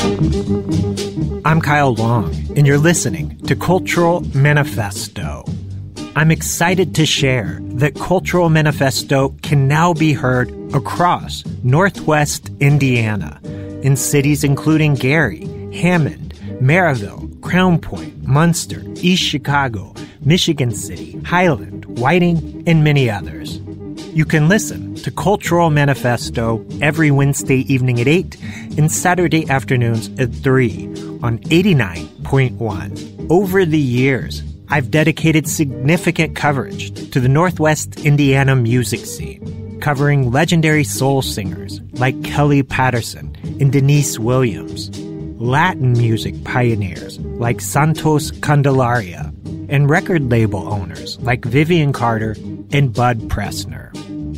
I'm Kyle Long, and you're listening to Cultural Manifesto. I'm excited to share that Cultural Manifesto can now be heard across Northwest Indiana in cities including Gary, Hammond, Maryville, Crown Point, Munster, East Chicago, Michigan City, Highland, Whiting, and many others. You can listen to Cultural Manifesto every Wednesday evening at 8 and Saturday afternoons at 3 on 89.1. Over the years, I've dedicated significant coverage to the Northwest Indiana music scene, covering legendary soul singers like Kelly Patterson and Denise Williams, Latin music pioneers like Santos Candelaria, and record label owners like Vivian Carter and Bud Pressner.